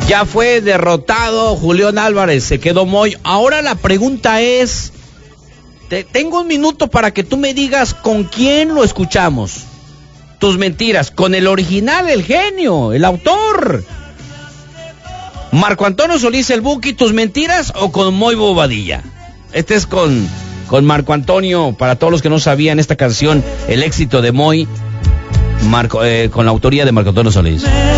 Ya fue derrotado Julián Álvarez, se quedó Moy. Ahora la pregunta es, tengo un minuto para que tú me digas con quién lo escuchamos. Tus mentiras, con el original, el genio, el autor. Marco Antonio Solís el Buki, tus mentiras, o con Moy Bobadilla. Este es con Marco Antonio, para todos los que no sabían esta canción, el éxito de Moy, con la autoría de Marco Antonio Solís.